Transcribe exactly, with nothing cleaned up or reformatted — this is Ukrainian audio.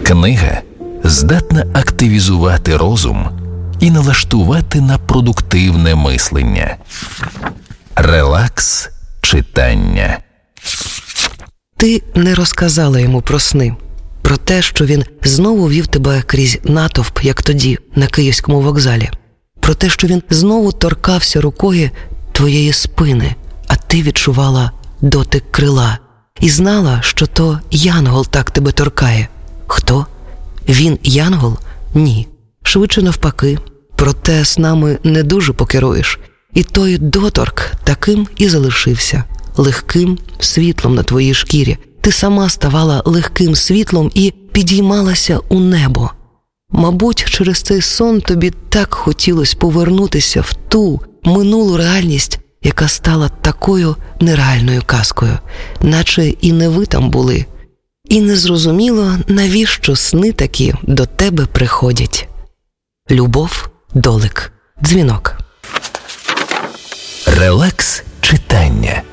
Книга здатна активізувати розум і налаштувати на продуктивне мислення. Релакс читання. Ти не розказала йому про сни, про те, що він знову вів тебе крізь натовп, як тоді, на Київському вокзалі, про те, що він знову торкався рукою твоєї спини, а ти відчувала дотик крила і знала, що то янгол так тебе торкає. Хто? Він янгол? Ні. Швидше навпаки. Проте снами не дуже покеруєш. І той доторк таким і залишився. Легким світлом на твоїй шкірі. Ти сама ставала легким світлом і підіймалася у небо. Мабуть, через цей сон тобі так хотілося повернутися в ту минулу реальність, яка стала такою нереальною казкою, наче і не ви там були. І не зрозуміло, навіщо сни такі до тебе приходять. Любов Долик. Дзвінок. Релакс читання.